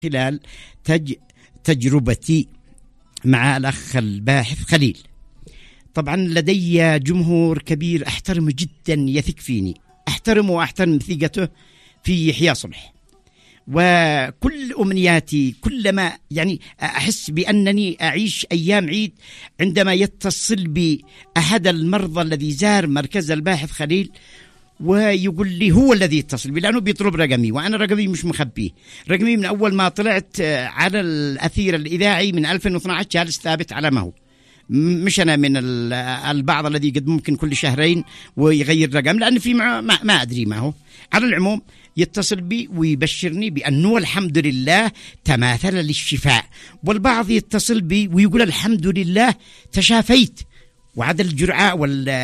خلال تجربتي مع الأخ الباحث خليل. طبعا لدي جمهور كبير أحترمه جدا، يثق فيني، أحترمه وأحترم ثقته في يحيى صلح، وكل أمنياتي كلما أحس بأنني أعيش أيام عيد عندما يتصل بي أحد المرضى الذي زار مركز الباحث خليل ويقول لي هو الذي يتصل بي، لأنه بيطلب رقمي وأنا رقمي مش مخبيه. رقمي من أول ما طلعت على الأثير الإذاعي من 2012 جالس ثابت على ما هو، مش أنا من البعض الذي قد ممكن كل شهرين ويغير رقم، لأن في ما أدري ما هو. على العموم يتصل بي ويبشرني بأنه الحمد لله تماثل للشفاء، والبعض يتصل بي ويقول الحمد لله تشافيت، وعدد الجرعة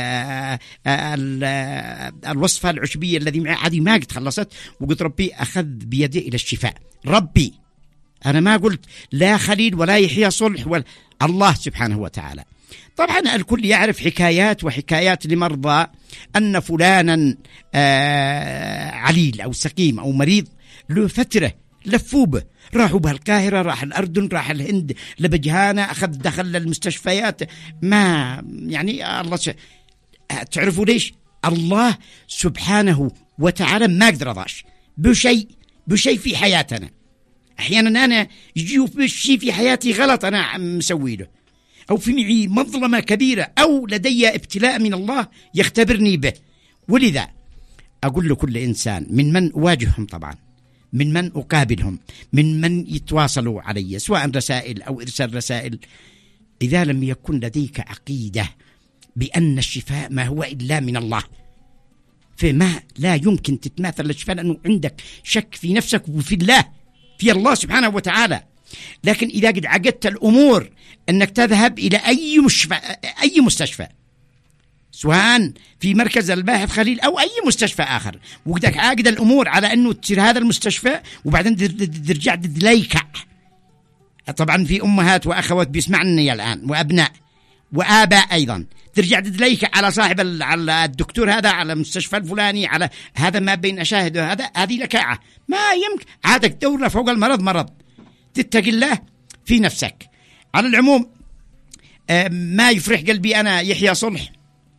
والوصفة العشبية الذي معي عادي ما قد خلصت، وقلت ربي أخذ بيدي إلى الشفاء. ربي أنا ما قلت لا خليل ولا يحيى صلح ولا الله سبحانه وتعالى. طبعا الكل يعرف حكايات وحكايات لمرضى أن فلانا عليل أو سقيم أو مريض له فترة لفوا به، راحوا به القاهرة، راح الأردن، راح الهند لبجهانة، دخل المستشفيات، ما الله تعرفوا ليش؟ الله سبحانه وتعالى ما قدر رضاش بشيء في حياتنا. أحيانا أنا يجيب شيء في حياتي غلط أنا مسوي له، أو في معي مظلمة كبيرة، أو لدي ابتلاء من الله يختبرني به. ولذا أقول لكل إنسان من أواجههم، طبعا من أقابلهم، من يتواصلوا علي سواء رسائل أو إرسال رسائل، إذا لم يكن لديك عقيدة بأن الشفاء ما هو إلا من الله، فما لا يمكن تتماثل الشفاء، لأنه عندك شك في نفسك وفي الله، في الله سبحانه وتعالى. لكن إذا قد عقدت الأمور أنك تذهب إلى أي مستشفى سواء في مركز الباحث خليل أو أي مستشفى آخر، وقدك عاقد الأمور على أنه تصير هذا المستشفى وبعدين ترجع تدليك. طبعا في أمهات وأخوات بيسمعني الآن وأبناء وآباء أيضا، ترجع تدليك على صاحب على الدكتور هذا، على المستشفى الفلاني، على هذا ما بين أشاهد هذه لكاعة، ما يمكن عادك دورة فوق المرض مرض، تتقي الله في نفسك. على العموم ما يفرح قلبي أنا يحيى صلح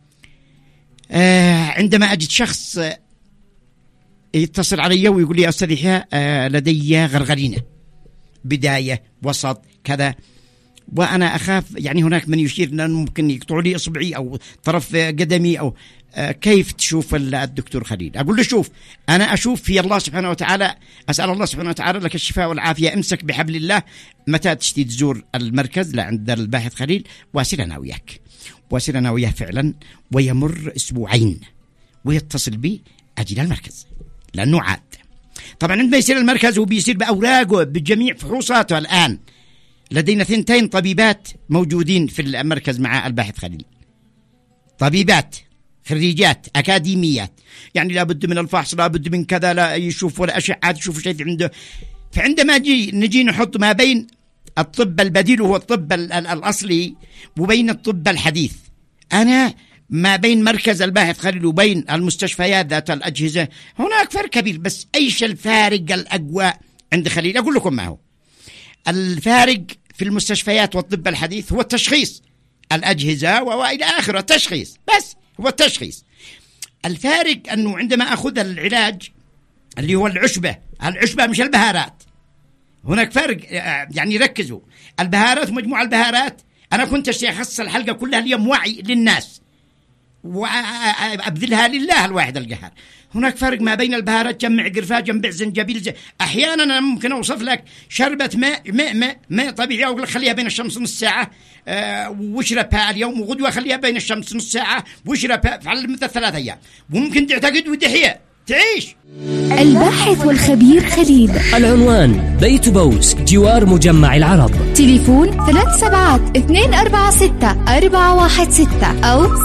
عندما أجد شخص يتصل علي ويقول لي أستاذ يحيى لدي غرغرينة بداية وسط كذا، وأنا أخاف هناك من يشير أنه ممكن يقطعوا لي إصبعي أو طرف قدمي أو كيف تشوف الدكتور خليل؟ أقول له شوف، أنا أشوف في الله سبحانه وتعالى، أسأل الله سبحانه وتعالى لك الشفاء والعافية، امسك بحبل الله، متى تشتي تزور المركز لعند الباحث خليل واسر أنا وياك، واسر أنا وياه فعلا، ويمر أسبوعين ويتصل بي أجي المركز لأنه عاد. طبعا عندما يصير المركز وبيصير بأوراقه بجميع فحوصاته. الآن لدينا 2 طبيبات موجودين في المركز مع الباحث خليل، طبيبات خريجات أكاديميات، لابد من الفحص، لابد من كذا، لا يشوف ولا أشعة يشوف شيء عنده. فعندما نجي نحط ما بين الطب البديل وهو الطب الأصلي وبين الطب الحديث، أنا ما بين مركز الباحث خليل وبين المستشفيات ذات الأجهزة هناك فرق كبير. بس أيش الفارق الأقوى عند خليل؟ أقول لكم ما هو الفارق في المستشفيات والطب الحديث، هو التشخيص، الأجهزة وإلى آخره، التشخيص بس هو التشخيص. الفارق أنه عندما أخذ العلاج اللي هو العشبة مش البهارات، هناك فرق. ركزوا، البهارات مجموعة البهارات أنا كنت أخصص الحلقة كلها اليوم وعي للناس وأبذلها لله الواحد القهار. هناك فرق ما بين البهارات، جمع قرفة، جمع زنجبيل، أحيانا أنا ممكن أوصف لك شربة ماء طبيعي وأقول لك خليها بين الشمس نص ساعة واشربها اليوم، وغدوة خليها بين الشمس نص ساعة واشربها في مدة 3 أيام، وممكن تعتقد وتحيا تعيش. الباحث والخبير خليل. العنوان بيت بوس جوار مجمع العرب. تليفون 37-246-416 أو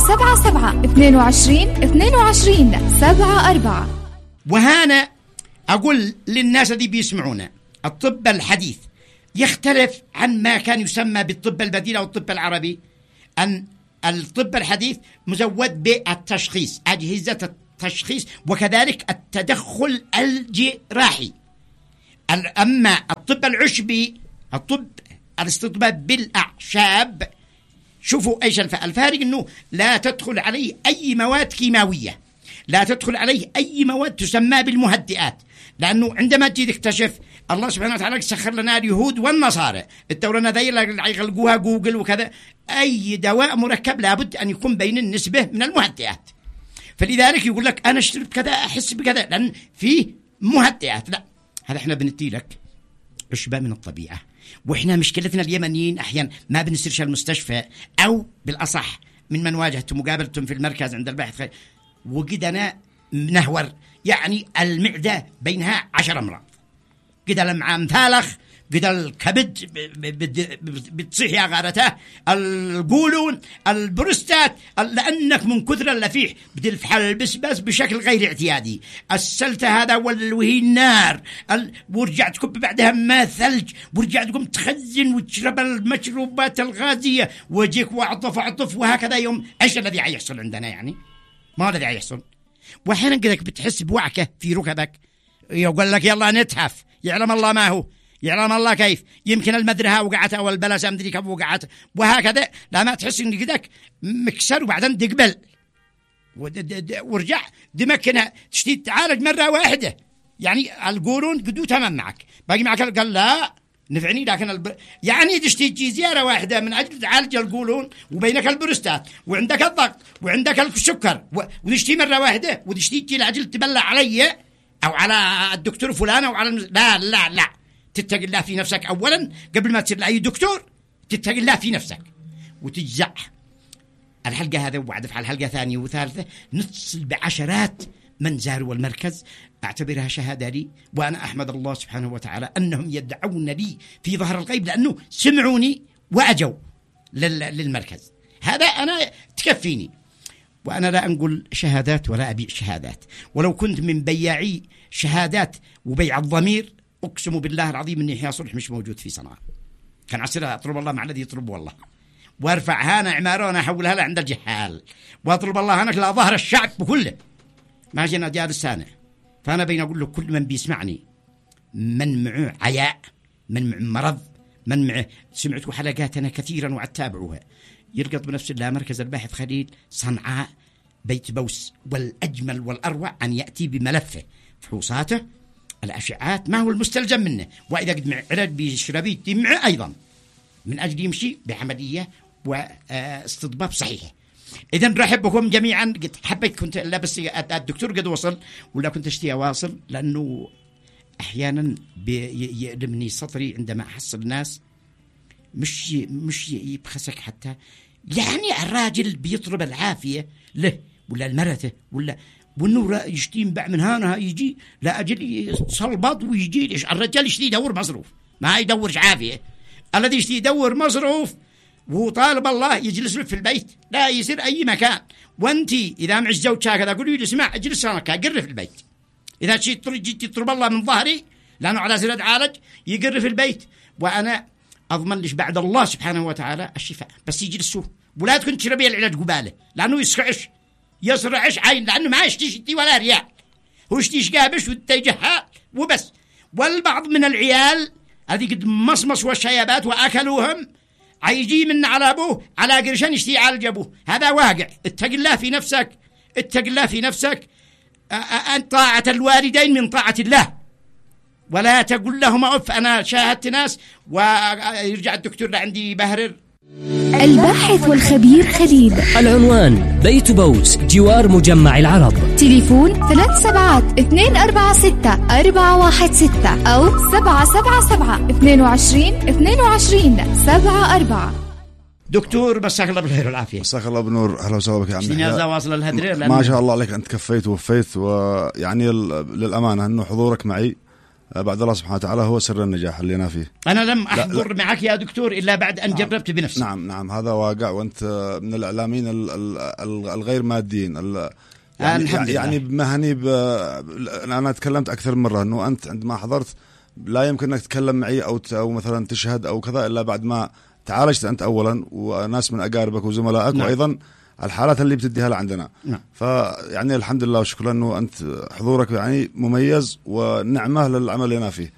777-22-22-74. وهنا أقول للناس الذي بيسمعونا، الطب الحديث يختلف عن ما كان يسمى بالطب البديل أو الطب العربي. أن الطب الحديث مزود بالتشخيص، أجهزة التشخيص، وكذلك التدخل الجراحي. أما الطب العشبي، الطب الاستطباب بالأعشاب، شوفوا ايش الفارق، انه لا تدخل عليه اي مواد كيماويه، لا تدخل عليه اي مواد تسمى بالمهدئات، لانه عندما تجي تكتشف الله سبحانه وتعالى سخر لنا اليهود والنصارى، التوراه ذي اللي يخلقوها جوجل وكذا، اي دواء مركب لابد ان يكون بين النسبه من المهدئات. فلذلك يقول لك انا اشترب كذا احس بكذا لان فيه مهدئات. لا، هذا احنا بندي لك عشبه من الطبيعه. واحنا مشكلتنا اليمنيين احيانا ما بنسيرش المستشفى، او بالاصح من واجهتم مقابلتم في المركز عند الباحث وقد انا منهور، يعني المعده بينها 10 امراض، قد الامعاء مثالخ، قد الكبد بتصيح يا غارته، القولون، البروستات، لانك من كثر اللفيح بتلفح البسبس بشكل غير اعتيادي، السلته هذا وهي النار، ورجع تكب بعدها ماء ثلج، ورجع تقوم تخزن وتشرب المشروبات الغازيه، وجيك واعطف وهكذا يوم. ايش الذي يحصل عندنا؟ يعني ما الذي يحصل؟ واحيانا كذا بتحس بوعكه في ركبك، يقول لك يلا نتحف، يعلم الله ما هو، يعلم الله كيف، يمكن المدرها وقعت او البلسه مدري كيف وقعت وهكذا، لا ما تحس ان كذاك مكسر وبعدين تقبل ورجع دمكنها تشتي تعالج مره واحده، يعني القولون قدو تمام معك، باقي معك قال لا نفعني، لكن يعني تشتي زياره واحده من اجل تعالج القولون، وبينك البروستات وعندك الضغط وعندك السكر وتشتي مره واحده، وتشتي تجي لاجل تبلع علي او على الدكتور فلان او على لا لا لا، تتقي الله في نفسك اولا قبل ما تصير لاي دكتور، تتقي الله في نفسك وتجزع. الحلقه هذا وبعد في الحلقه ثانيه وثالثه نتصل بعشرات من زاروا المركز، اعتبرها شهاده لي، وانا احمد الله سبحانه وتعالى انهم يدعون لي في ظهر الغيب لانه سمعوني واجوا للمركز. هذا انا تكفيني، وانا لا انقل شهادات ولا ابيع شهادات، ولو كنت من بياعي شهادات وبيع الضمير اقسم بالله العظيم اني يحيى صلح مش موجود في صنعاء، كان عصير اطلب الله مع الذي يطلب والله، وارفع هانا عمارنا احولها له عند الجحال، واطلب الله هناك لا ظهر الشعب بكله، ما جينا جالس سانع. فانا بين اقول له كل من بيسمعني، من معه عياء، من معه مرض، من معه سمعت حلقاتنا كثيرا واتابعوها، يرقط بنفس الله مركز الباحث خليل صنعاء بيت بوس، والاجمل والاروع ان ياتي بملفه، فحوصاته، الاشعاعات، ما هو المستلزم منه، واذا قد مع علاج بيشربيه معه ايضا، من اجل يمشي بعمليه واستطباب صحيحه. اذا رحب بكم جميعا. حبيت كنت لا بس الدكتور قد وصل ولا كنت اشتي اواصل، لانه احيانا يلمني سطري عندما احصل الناس مش يبخسك حتى، يعني الراجل بيطلب العافيه له ولا لمرته ولا، والنور يشتين بعد من هنا يجي لا اجل يصلبط ويجي ليش الرجال يشتي يدور مصروف، ما يدورش عافيه، الذي يشتي يدور مصروف وطالب الله يجلس له في البيت، لا يصير اي مكان. وانتي اذا معك زوجك هكذا قولي له اسمع اجلس هناك قر في البيت، اذا شيء جيت تطلب الله من ظهري لانه على سير عالج يقر في البيت، وانا اضمن لك بعد الله سبحانه وتعالى الشفاء، بس يجلسوه ولا تكون تشربي العلاج قباله، لانه يصرعش عين، لانه ما يشتي ولا ريال، هو يشتيش قابش وتجهال وبس. والبعض من العيال هذه قد مصمص والشيابات واكلوهم عيجي من على ابوه على قرشان يشتي يعالج ابوه، هذا واقع. اتق الله في نفسك، اتق الله في نفسك، أن طاعة الوالدين من طاعة الله، ولا تقول لهما اف. انا شاهدت ناس ويرجع الدكتور لعندي بهرر. الباحث والخبير خليل. العنوان بيت بوس جوار مجمع العرب. تليفون 37-246-416 أو 777-22-22-74. دكتور مساك الله بالخير والعافية. مساك الله بنور، أهلا وسهلا بك يا عمي. واصل الهدرير ما شاء الله عليك، أنت كفيت ووفيت، ويعني للأمانة أنه حضورك معي بعد الله سبحانه وتعالى هو سر النجاح اللي أنا فيه. أنا لم أحضر معك يا دكتور إلا بعد أن جربت بنفسي. نعم هذا واقع، وأنت من الإعلاميين الغير ماديين يعني بمهني أنا تكلمت أكثر من مرة أنه أنت عندما حضرت لا يمكن أنك تتكلم معي أو مثلا تشهد أو كذا إلا بعد ما تعالجت أنت أولا، وناس من أقاربك وزملائك. نعم. وأيضا الحالات اللي بتديها لعندنا. نعم. فيعني الحمد لله وشكرا أنه أنت حضورك يعني مميز ونعمة للعمل اللي أنا فيه،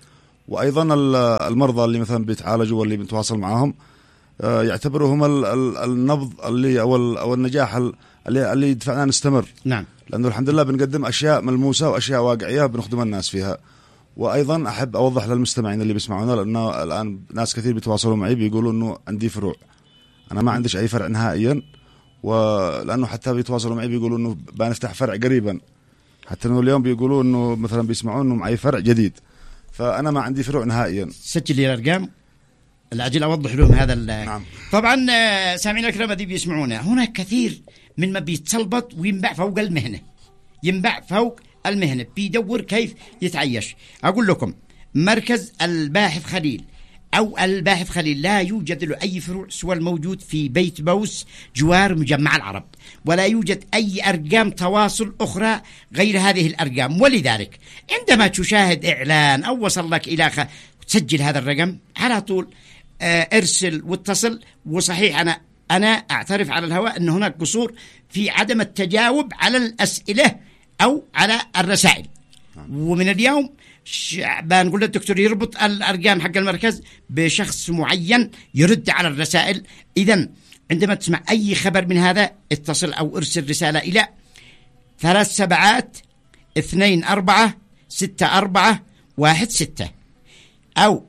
وأيضا المرضى اللي مثلا بيتعالجوا واللي بنتواصل معهم يعتبروهم النبض اللي أو النجاح اللي يدفعنا نستمر. نعم. لأنه الحمد لله بنقدم أشياء ملموسة وأشياء واقعية بنخدم الناس فيها. وأيضا أحب أوضح للمستمعين اللي بيسمعونا، لأنه الآن ناس كثير بيتواصلوا معي بيقولوا إنه عندي فروع. أنا ما عنديش أي فرع نهائيا، ولأنه حتى بيتواصلوا معي بيقولوا إنه بنفتح فرع قريبا، حتى إنه اليوم بيقولوا إنه مثلا بيسمعون إنه معي فرع جديد، فأنا ما عندي فروع نهائيا. سجل لي الأرقام العجل أوضح لهم هذا. نعم. طبعا سامعين الكرام دي بيسمعونا، هناك كثير من ما بيتسلبط وينبع فوق المهنة، ينبع فوق المهنة، بيدور كيف يتعيش. أقول لكم مركز الباحث خليل أو الباحث خليل لا يوجد له أي فروع سوى الموجود في بيت بوس جوار مجمع العرب، ولا يوجد أي أرقام تواصل أخرى غير هذه الأرقام. ولذلك عندما تشاهد إعلان أو وصل لك إلى تسجل هذا الرقم على طول، ارسل واتصل. وصحيح أنا أعترف على الهواء أن هناك قصور في عدم التجاوب على الأسئلة أو على الرسائل، ومن اليوم بنقول للدكتور يربط الأرقام حق المركز بشخص معين يرد على الرسائل. إذن عندما تسمع أي خبر من هذا اتصل أو ارسل رسالة إلى 37246416 أو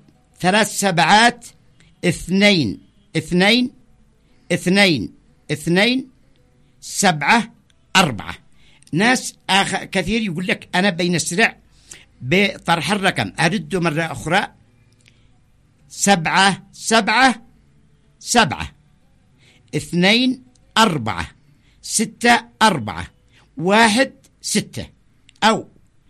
37222274. ناس كثير يقول لك أنا بين السرع بطرح الرقم، أرده مرة أخرى 777246416 أو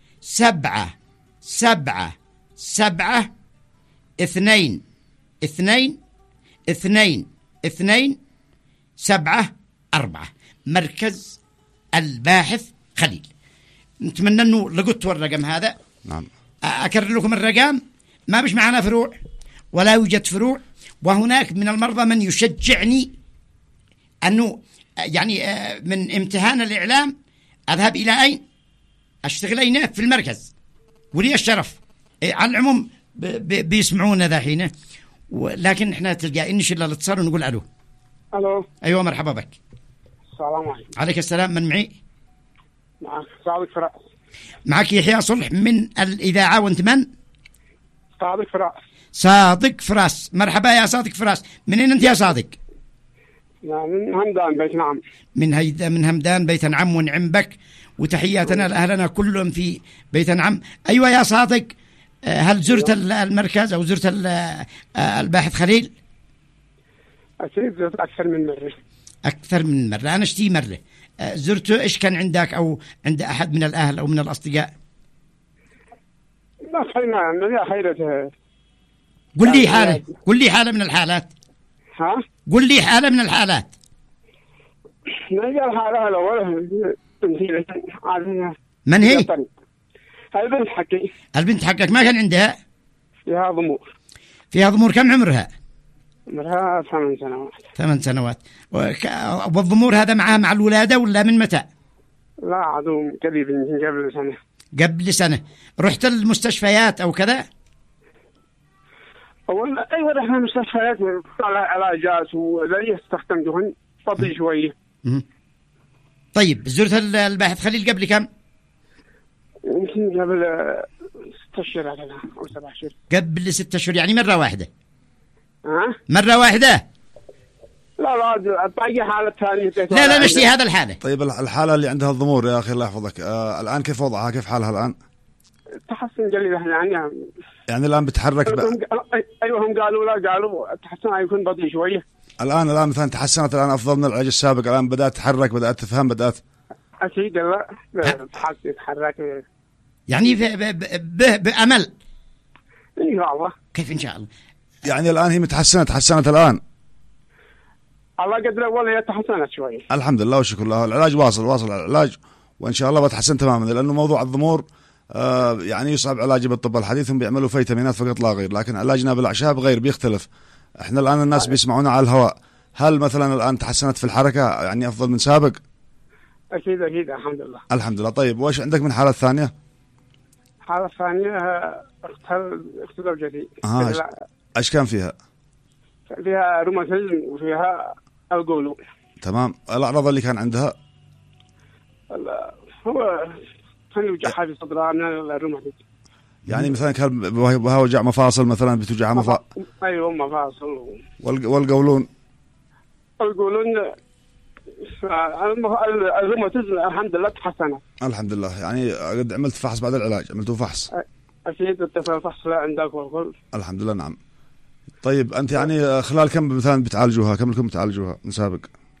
777222274. مركز الباحث خليل. نتمنى أنه لقطوا الرقم هذا. نعم. أكرر لكم الرقم، ما بش معنا فروع ولا يوجد فروع، وهناك من المرضى من يشجعني أنه يعني من امتهان الإعلام أذهب إلى أين؟ أشتغل أين؟ في المركز، ولي الشرف. على العموم بيسمعونا ذا حين، لكن احنا تلقى إنش إلا الاتصال ونقول ألو. ألو. أيوة مرحبا بك. السلام عليكم. عليك السلام. من معي؟ معك صادق فراس. معك يحيى صلح من الإذاعة. وأنت من؟ صادق فراس. صادق فراس. مرحبا يا صادق فراس. منين أنت يا صادق؟ من همدان بيت نعم. من همدان بيت نعم، ونعم بك، وتحياتنا لأهلنا كلهم في بيت نعم. أيوة يا صادق، هل زرت المركز أو زرت الباحث خليل؟ أكيد زرت أكثر من مرة. أكثر من مرة. أنا اشتي مرة زرته. إيش كان عندك أو عند أحد من الأهل أو من الأصدقاء؟ لا خيرنا يا خيرته. قل لي حالة، قل لي حالة من الحالات. ها؟ قل لي حالة من الحالات. نجي الحالة الأول من هي؟ البنت حقي. البنت حقك ما كان عندها؟ فيها ضمور. فيها ضمور. كم عمرها؟ عمرها 8 سنوات. 8 سنوات. والضمور هذا معها مع الولادة ولا من متى؟ لا عدو قريب من قبل سنة. قبل سنة. رحت المستشفيات أو كذا؟ أيوة رحنا المستشفيات على علاجات وذي استخدمتهن فضي شوية. طيب زرت الباحث خليل قبل كم؟ يمكن قبل 6 أشهر أو 7 أشهر. قبل 6 أشهر، يعني مرة واحدة. ها؟ مرة واحدة؟ لا باقي حالة ثانية. لا نشتي هذا الحالة. طيب الحالة اللي عندها الضمور يا أخي الله يحفظك، الآن كيف وضعها؟ كيف حالها الآن؟ تحسن جليل يعني الآن بتحرك أيوة هم قالوا التحسن يكون بطيء شوية. الآن مثلا تحسنت الآن أفضل من العلاج السابق، الآن بدأت تتحرك، بدأت تفهم، بدأت أكيد. لا تتحرك يعني بأمل إن شاء الله. كيف إن شاء الله؟ يعني الآن هي تحسنت الآن. الله قدر أول هي تحسنت شوية الحمد لله والشكر له. العلاج واصل العلاج، وإن شاء الله بتحسن تماما، لأنه موضوع الضمور يعني يصعب علاجه بالطب الحديث، هم بيعملوا فيتامينات فقط لا غير، لكن علاجنا بالأعشاب غير، بيختلف. احنا الآن الناس بيسمعونا على الهواء، هل مثلا الآن تحسنت في الحركة يعني أفضل من سابق؟ أكيد الحمد لله. الحمد لله. طيب وإيش عندك من حالة ثانية؟ حالة ثانية أخت زوجتي. ايش كان فيها؟ فيها روماتيزم وفيها القولون. تمام. الأعراض اللي كان عندها؟ هو كان يوجعها في صدرها من الروماتيزم. يعني مثلا كان بها وجع مفاصل مثلا بتوجعها مفاصل؟ أيوة مفاصل. والقولون؟ القولون الروماتيزم الحمد لله تحسنت. الحمد لله. يعني قد عملت فحص بعد العلاج؟ عملتوا فحص؟ أكيد الفحص لا عندك والكل. الحمد لله. نعم. طيب أنت يعني خلال كم مثلا بتعالجوها؟ كم لكم بتعالجوها من سابق؟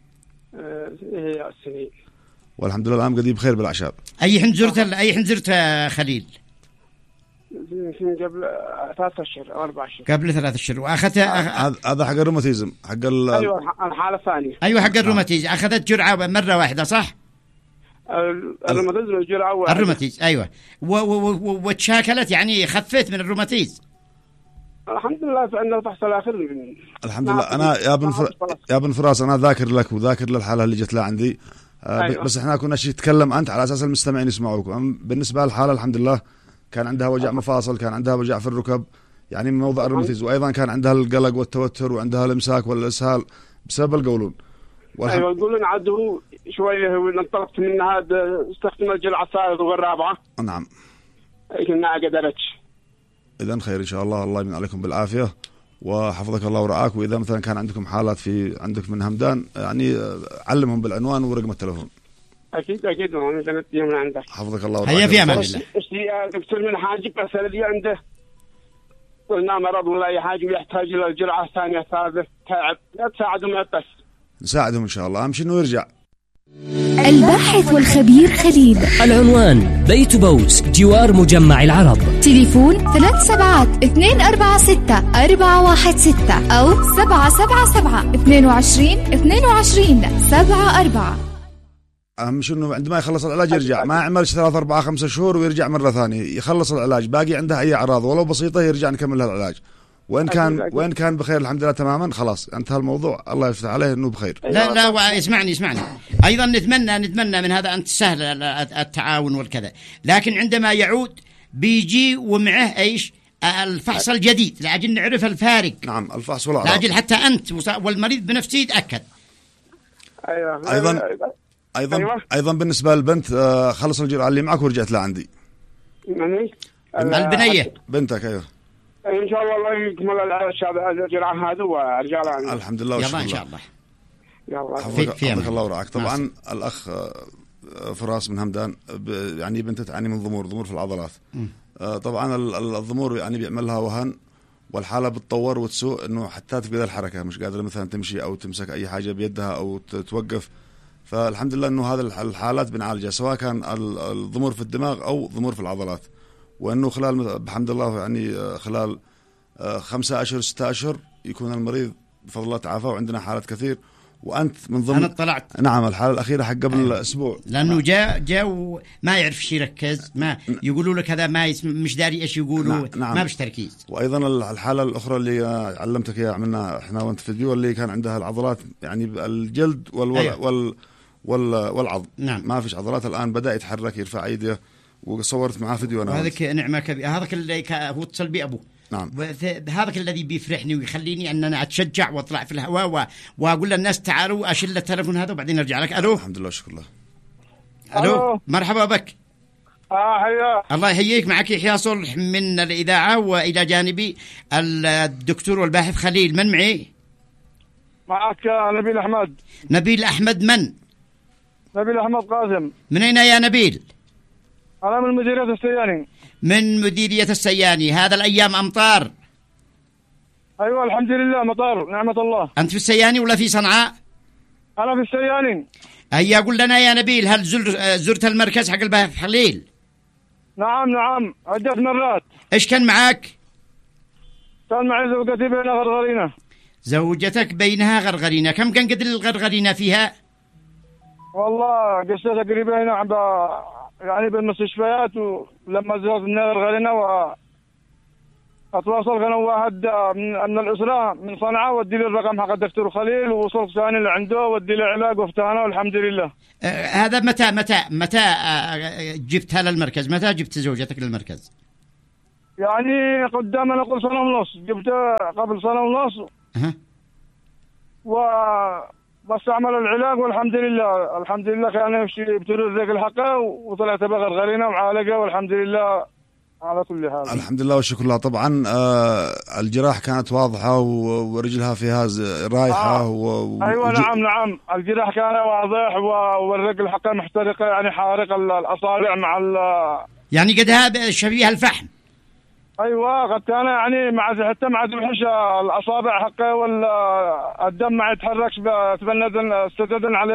هي سنين. والحمد لله الآن قديم بخير بالأعشاب. أي حين زرت خليل؟ يمكن قبل 3 أشهر أو 4 أشهر. قبل 3 أشهر. وأخذتها هذا حق الروماتيزم حق أيوة الحالة الثانية. أيوة حق الروماتيز. أخذت جرعة مرة واحدة صح؟ الروماتيزم الجرعة واحدة. الروماتيز أيوة. وتشاكلت يعني خفيت من الروماتيز؟ الحمد لله فإن الفحص الآخر الحمد لله. أنا يا بن فراس أنا ذاكر لك وذاكر للحالة اللي جت لها عندي. أيوة. بس إحنا كنا شيء تتكلم أنت على أساس المستمعين يسمعوك. بالنسبة للحالة الحمد لله كان عندها وجع مفاصل، كان عندها وجع في الركب يعني من موضع الروماتيز، وأيضا كان عندها القلق والتوتر وعندها الإمساك والإسهال بسبب القولون. أيوة القولون عده شوية انطلقت من هذا استخدم الجرعة الثالثة والرابعة. نعم. لكن ما قدرتش. إذن خير إن شاء الله. الله يمن عليكم بالعافية وحفظك الله ورعاك. وإذا مثلا كان عندكم حالات عندك من همدان يعني علمهم بالعنوان ورقم التلفون. أكيد أنا جنتي من عندك. حفظك الله ورعاك. هيا في أمان الله. دكتور من حاجب أسأل اللي عنده قلنا مرض ولا أي حاجة ويحتاج إلى الجرعة الثانية ثالثة تعب لا تساعدهم بس. نساعدهم إن شاء الله. أهم شيء إنه يرجع. الباحث والخبير خليل. العنوان بيت بوس جوار مجمع العرب. تليفون 378-246-416 أو 777-22-22-74. أهم شيء إنه عندما يخلص العلاج يرجع، ما يعملش 3 4 5 شهور ويرجع مرة ثانية. يخلص العلاج باقي عنده أي أعراض ولو بسيطة يرجع نكمل العلاج. وإن كان بخير الحمد لله تماما خلاص انتهى الموضوع. الله يفتح عليه إنه بخير. لا اسمعني أيضا نتمنى من هذا أن تسهل التعاون والكذا، لكن عندما يعود بيجي ومعه إيش الفحص الجديد لأجل نعرف الفارق. نعم الفحص والأعراض لأجل حتى أنت والمريض بنفسه يتأكد. أيوة. أيضا بالنسبة للبنت خلص الجرعة اللي معك ورجعت لها عندي. البنية بنتك أيوة. إن شاء الله يكمل الجرعة هذا وأرجع لها. الحمد لله يلا إن شاء الله. يلا حفظك الله ورعاك. طبعا الأخ فراس من همدان يعني بنت تعاني من ضمور في العضلات. طبعا الضمور يعني بيعمل لها وهن والحالة بتطور وتسوء إنه حتى تفقد الحركة، مش قادرة مثلا تمشي أو تمسك أي حاجة بيدها أو توقف. فالحمد لله إنه هذا الحالات بنعالجها سواء كان الضمور في الدماغ أو ضمور في العضلات، وإنه خلال بحمد الله يعني خلال 5 أشهر 6 أشهر يكون المريض بفضل الله تعافى. وعندنا حالات كثير وأنت من ضمن. أنا اطلعت. نعم الحالة الأخيرة حق قبل أسبوع لأنه جاء ما يعرف يركز، ما يقولوا لك هذا ما مش داري إيش يقولوا. نعم. ما بش تركيز. وأيضا الحالة الأخرى اللي علمتك إياها عملنا إحنا وأنت في الفيديو اللي كان عندها العضلات يعني الجلد والعظم. نعم. ما فيش عضلات الآن بدأ يتحرك يرفع يده وصورت معاه فيديو أنا. هذاك نعمة كبيرة. هذاك اللي هو اتصل بي أبوه. نعم. هذاك الذي بيفرحني ويخليني أن أنا أتشجع وأطلع في الهواء وأقول للناس تعالوا أشيل التلفون هذا وبعدين أرجع لك. ألو. الحمد لله شكرا الله. ألو مرحبا بك. حيا الله يحييك. معك يحيى صلح من الإذاعة وإلى جانبي الدكتور والباحث خليل. من معي؟ معك نبيل أحمد. نبيل أحمد من؟ نبيل أحمد قاسم. من أين يا نبيل؟ أنا من مديرية السياني. من مديرية السياني. هذا الأيام أمطار. أيوة الحمد لله مطار نعمة الله. أنت في السياني ولا في صنعاء؟ أنا في السياني. هيا قل لنا يا نبيل هل زرت المركز حق الباحث خليل؟ نعم عدة مرات. إيش كان معك؟ كان معي زوجتي بينها غرغرينة. زوجتك بينها غرغرينة. كم كان قدر الغرغرينة فيها؟ والله قصة تقريبا يعني بالمستشفيات. ولما زرت من غرغرينة أتواصل كان واحد من الأسرة من صنعاء ودي لي الرقم حق الدكتور خليل ووصلت ثاني اللي عنده ودي لي علاج وافتحنا والحمد لله. هذا متى جبتها للمركز؟ متى جبت زوجتك للمركز؟ يعني قدامنا نقول سنة ونص، جبته قبل سنة ونص واستعمل العلاج والحمد لله. الحمد لله كان يمشي بتدور ذيك الحقه وطلعت بغرغرينا ومعالجه والحمد لله على كل حال. الحمد لله والشكر لله. طبعا الجراح كانت واضحة ورجلها فيها رايحة أيوة نعم الجراح كان واضح والرجل حقها محترقة، يعني حارق الأصابع مع يعني قدها شبيه الفحم. أيوة قد كان يعني حتى مع تمحش الأصابع حقه والدم ما يتحركش استددا على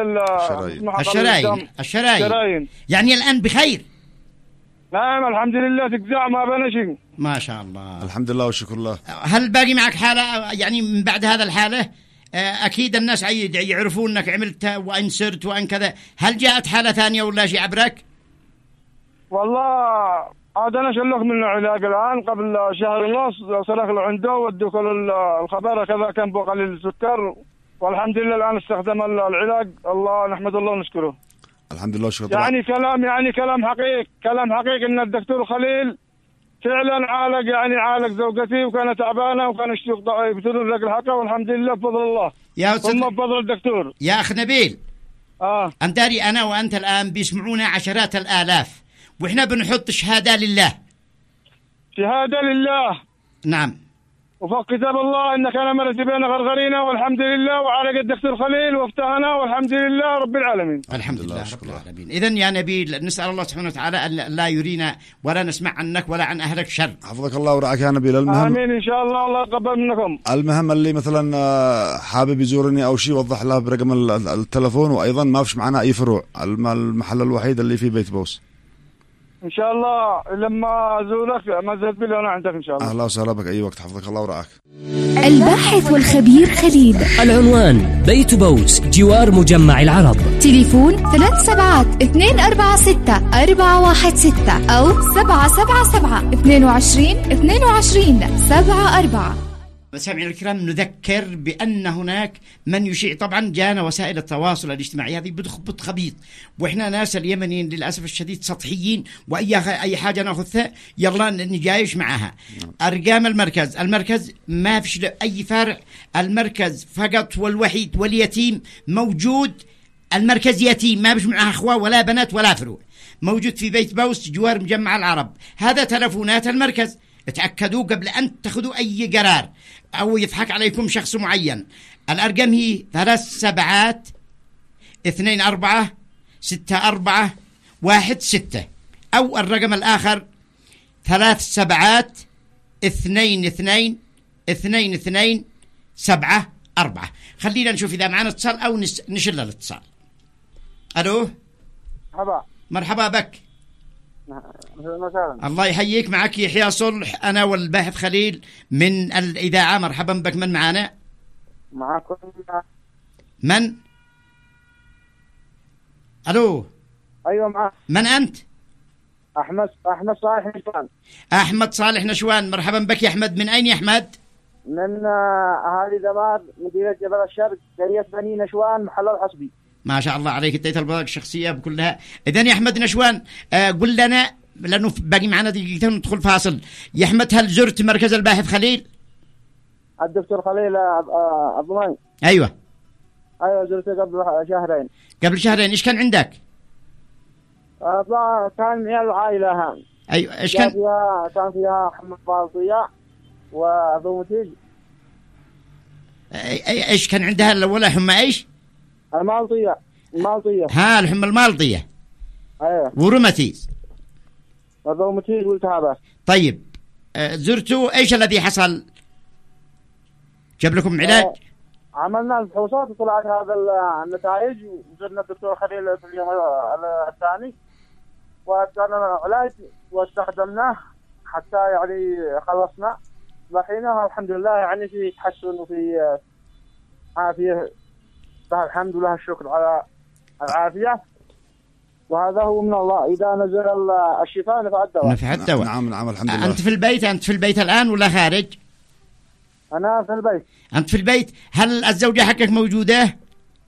الشرايين. يعني الآن بخير؟ نعم الحمد لله تجزع ما بين شيء. ما شاء الله. الحمد لله والشكر الله. هل باقي معك حالة يعني من بعد هذا الحالة؟ أكيد الناس يعرفون أنك عملت وأن سرت وأن كذا. هل جاءت حالة ثانية ولا شيء عبرك؟ والله هذا أنا شلوك منه علاج الآن قبل شهر ونص، صرخ له عنده ودوك الخبر كذا كان بو قليل السكر والحمد لله الآن استخدم العلاج. الله نحمد الله ونشكره. الحمد لله شكرا. يعني كلام حقيقي ان الدكتور خليل فعلا عالج زوجتي وكانت تعبانه وكان يشتوق بتدور الرجل حقه والحمد لله بفضل الله ثم بفضل الدكتور. يا اخ نبيل انت داري انا وانت الان بيسمعونا عشرات الالاف واحنا بنحط شهاده لله. نعم. وفق كتاب الله انك انا مرت بين غرغرينا والحمد لله وعالج الدكتور خليل وافتهنا والحمد لله رب العالمين. الحمد لله رب العالمين. اذن يا نبيل نسال الله سبحانه وتعالى ان لا يرينا ولا نسمع عنك ولا عن اهلك شر. حفظك الله ورعاك يا نبيل. المهم امين ان شاء الله. الله يتقبل منكم. المهم اللي مثلا حابب يزورني او شيء وضح له برقم التلفون، وايضا ما فيش معنا اي فروع، المحل الوحيد اللي في بيت بوس. ان شاء الله لما ازورك ما زلت بي انا عندك ان شاء الله. اهلا وسهلا بك اي وقت. حفظك الله ورعاك. الباحث والخبير خليل. العنوان بيت بوس جوار مجمع العرب. تليفون 37-246-416 أو 777-22-22-74. سامعين الكرام نذكر بأن هناك من يشيع. طبعا جانا وسائل التواصل الاجتماعي هذه بتخبط خبيط، وإحنا ناس اليمنيين للأسف الشديد سطحيين، وأي حاجة ناخذها يلا نجايش معها. أرقام المركز ما فيش أي فرع، المركز فقط والوحيد واليتيم موجود. المركز يتيم ما فيش معها أخوة ولا بنات ولا فروع، موجود في بيت بوس جوار مجمع العرب. هذا تلفونات المركز، اتأكدوا قبل أن تأخذوا أي قرار أو يضحك عليكم شخص معين. الأرقام هي 37-24-64-16 أو الرقم الآخر 37-22-22-74. خلينا نشوف إذا معنا اتصال أو نشل الاتصال. ألو مرحبا بك. الله يحييك. معك يحيى صلح أنا والباحث خليل من الإذاعة. مرحبا بك. من معنا؟ معكم من؟ ألو. أيوة معك. من أنت؟ أحمد صالح نشوان. أحمد صالح نشوان. مرحبا بك يا أحمد. من أين يا أحمد؟ من أهالي دمار مدينة جبل الشرق قرية بني نشوان محل الحصبي. ما شاء الله عليك، اديت البطاقة الشخصية بكلها. إذن يا أحمد نشوان قل لنا لأنه باقي معنا دقيقتين ندخل فاصل. يا أحمد هل زرت مركز الباحث خليل؟ الدكتور خليل أبو ماي. أيوة زرته قبل شهرين. إيش كان عندك؟ كان من العائلة. أيوة إيش كان؟ كان فيها حمى مالطية وضومتيج. إيش كان عندها الأولى؟ حمى إيش؟ المالطية. ها الحمى المالطية. أيوة. وروماتيز. وضومتيج والتهابات. طيب زرتوا إيش الذي حصل؟ جاب لكم علاج؟ عملنا الفحوصات وطلعت هذا النتائج، وزرنا الدكتور خليل في اليوم الثاني وكان علاج واستخدمناه حتى يعني خلصنا. لحينها الحمد لله يعني في تحسن وفي عافية. الحمد لله الشكر على العافية، وهذا هو من الله. إذا نزل الشفاء نفع الدواء. نعم الحمد لله. أنت في البيت الآن ولا خارج؟ أنا في البيت. أنت في البيت. هل الزوجة حقك موجودة؟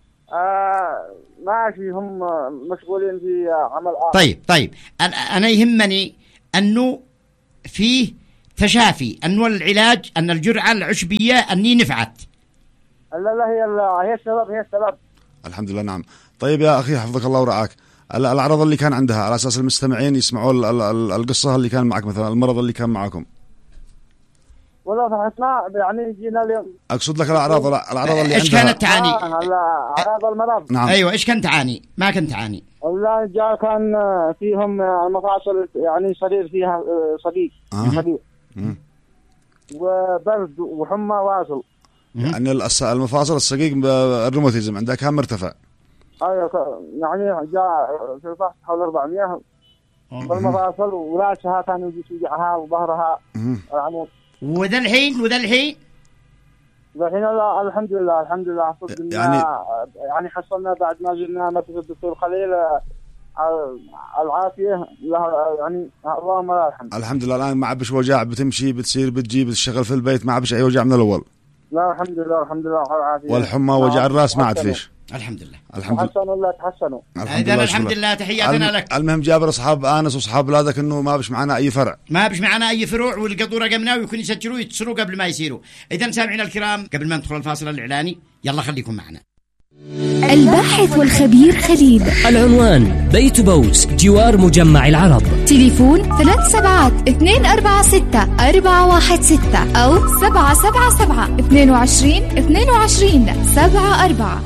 ماشي، هم مشغولين في عمل آخر. طيب أنا يهمني أنه فيه تشافي أنه العلاج أن الجرعة العشبية أني نفعت. لا هي السبب. الحمد لله. نعم. طيب يا أخي حفظك الله ورعاك، الأعراض اللي كان عندها على أساس المستمعين يسمعوا القصة اللي كان معك، مثلا المرض اللي كان معكم. والله فحصنا يعني جينا اليوم. أقصد لك الأعراض اللي عندها. إيش كانت تعاني؟ أعراض المرض. نعم. أيوة إيش كانت تعاني؟ ما كنت تعاني. والله جاء كان فيهم المفاصل يعني صدير فيها صديق. وبرد وحمى واصل. يعني المفاصل الصقيق الروماتيزم عندها كان مرتفع. ايوه يعني جاء في الفحص حول 400 والمفاصل وراسها كان يجي يوجعها وظهرها يعني. وذا الحين الحمد لله يعني حصلنا بعد ما زرنا مركز الدكتور خليل العافية يعني اللهم لا الحمد لله. الآن ما عبش وجع، بتمشي بتصير بتجي بتشتغل في البيت، ما عبش أي وجع من الأول. لا الحمد لله العافية. والحمى وجع الرأس ما عاد فيش. الحمد لله. تحسنوا. الحمد لله تحياتنا لك. المهم جابر أصحاب آنس وأصحاب بلادك إنه ما بش معنا أي فرع. والقطورة قمنا ويكون يسجلوا يتصلوا قبل ما يسيروا. إذا سامعين الكرام قبل ما ندخل الفاصل الإعلاني يلا خليكم معنا. الباحث والخبير خليل. العنوان بيت بوس جوار مجمع العرب. تليفون 378-246-416 أو 777-22-22-74.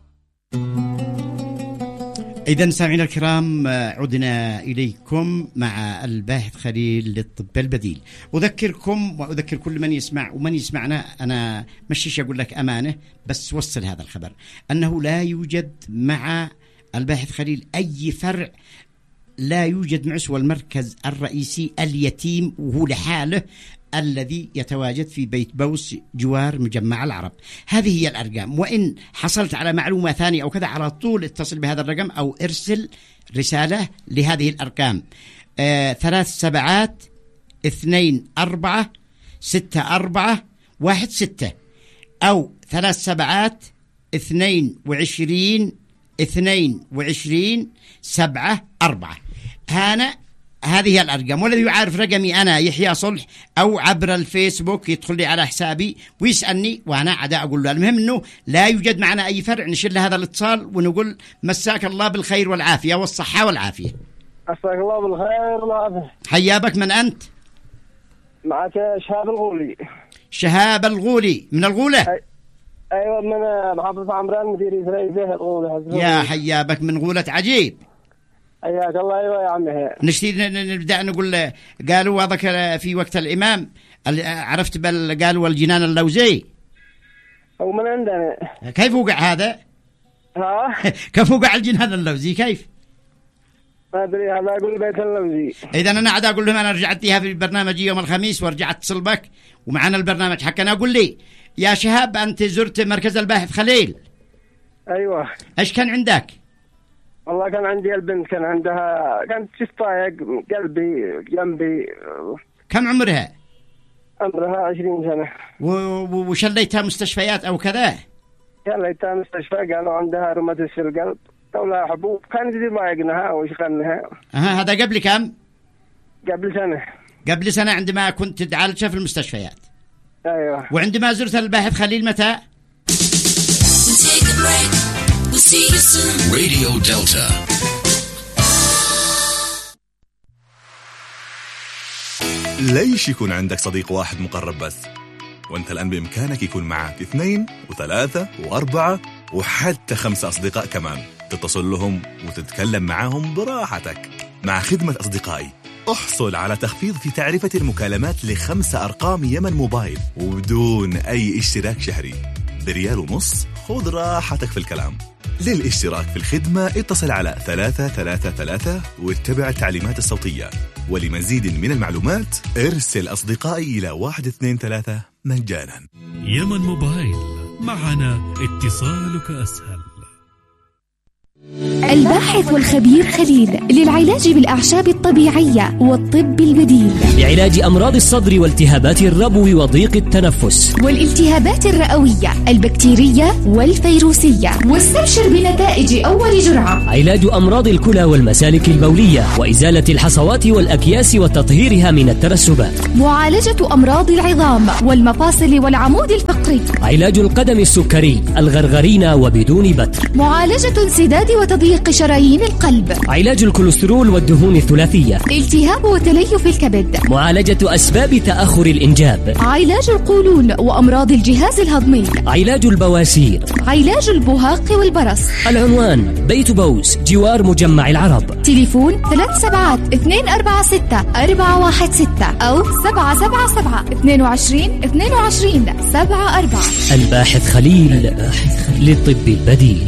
إذا سامعين الكرام عدنا إليكم مع الباحث خليل للطب البديل. أذكركم وأذكر كل من يسمع ومن يسمعنا، أنا مشيش أقول لك أمانة بس وصل هذا الخبر، أنه لا يوجد مع الباحث خليل أي فرع، لا يوجد معه سوى المركز الرئيسي اليتيم وهو لحاله الذي يتواجد في بيت بوس جوار مجمع العرب. هذه هي الأرقام، وإن حصلت على معلومة ثانية أو كذا على طول اتصل بهذا الرقم أو ارسل رسالة لهذه الأرقام 37246416 أو 37222274. هذه الأرقام. والذي يعرف رقمي أنا يحيى صلح أو عبر الفيسبوك يدخل لي على حسابي ويسألني وأنا عدا أقول له. المهم أنه لا يوجد معنا أي فرع، نشيل هذا الاتصال ونقول مساك الله بالخير والعافية والصحة والعافية. مساك الله بالخير والعافية. حيابك، من أنت؟ معك شهاب الغولي. شهاب الغولي من الغولة؟ أيوة من محافظة عمران، مديرية رئيسة الغولة. يا حيابك من غولة عجيب. حياك الله. ايوه يا عمي. نشتي نبدا نقول قالوا وذكر في وقت الامام عرفت قالوا الجنان اللوزي او من عندنا. كيف وقع هذا؟ كيف وقع الجنان اللوزي كيف؟ ما ادري، هذا يقول بيت اللوزي. اذا انا عاد اقول لهم انا رجعت فيها في البرنامج يوم الخميس ورجعت اتصل بك ومعنا البرنامج حقنا. اقول لي يا شهاب انت زرت مركز الباحث خليل. ايوه. ايش كان عندك؟ والله كان عندي البنت كان عندها كانت تستايق قلبي جنبي. كم عمرها؟ عمرها 20 سنة. وشليتها مستشفيات أو كذا؟ شليتها مستشفى، قالوا عندها روماتيزم في القلب، طولها حبوب، كانت تضايقنها ويشغلنها. هذا قبل كم؟ قبل سنة عندما كنت تعالجها في المستشفيات. أيوة. وعندما زرت الباحث خليل متى؟ راديو دلتا. ليش يكون عندك صديق واحد مقرب بس؟ وانت الآن بإمكانك يكون معك 2 و3 و4 وحتى 5 أصدقاء كمان، تتصل لهم وتتكلم معهم براحتك. مع خدمة أصدقائي احصل على تخفيض في تعرفة المكالمات ل5 أرقام يمن موبايل وبدون أي اشتراك شهري. ب1.50 خذ راحتك في الكلام. للاشتراك في الخدمة اتصل على 333 واتبع التعليمات الصوتية. ولمزيد من المعلومات ارسل أصدقائي إلى 123 مجانا. يمن موبايل، معنا اتصالك أسهل. الباحث والخبير خليل للعلاج بالأعشاب الطبيعية والطب البديل، لعلاج أمراض الصدر والتهابات الربو وضيق التنفس والالتهابات الرئوية البكتيرية والفيروسية. واستبشر بنتائج أول جرعة. علاج أمراض الكلى والمسالك البولية وإزالة الحصوات والأكياس وتطهيرها من الترسبات. معالجة أمراض العظام والمفاصل والعمود الفقري. علاج القدم السكري الغرغرينة وبدون بتر. معالجة انسداد وتضييق شرايين القلب. علاج الكوليسترول والدهون الثلاثية. التهاب وتليف الكبد. معالجة أسباب تأخر الإنجاب. علاج القولون وأمراض الجهاز الهضمي. علاج البواسير. علاج البهاق والبرص. العنوان بيت بوس جوار مجمع العرب. تليفون 372-246-416 أو 777-22-22-74. الباحث خليل للطب البديل.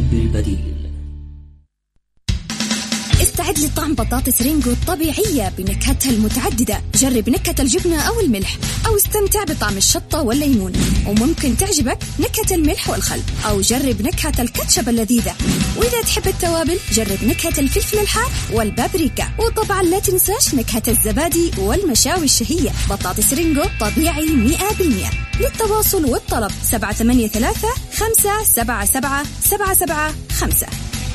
استعد لطعم بطاطس رينجو الطبيعية بنكهتها المتعددة. جرب نكهة الجبنة أو الملح، أو استمتع بطعم الشطة والليمون، وممكن تعجبك نكهة الملح والخل، أو جرب نكهة الكاتشب اللذيذة. وإذا تحب التوابل جرب نكهة الفلفل الحار والبابريكا، وطبعا لا تنساش نكهة الزبادي والمشاوي الشهية. بطاطس رينجو طبيعي 100%. للتواصل والطلب 783-577-775.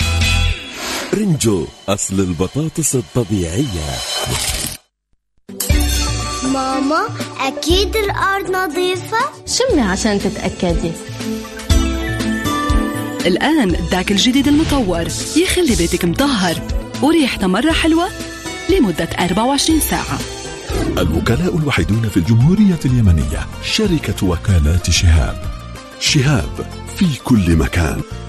رينجو أصل البطاطس الطبيعية. ماما أكيد الأرض نظيفة؟ شمي عشان تتأكدي. الآن داك الجديد المطور يخلي بيتك مطهر وريحته مرة حلوة لمدة 24 ساعة. الوكلاء الوحيدون في الجمهورية اليمنية، شركة وكالات شهاب. شهاب في كل مكان.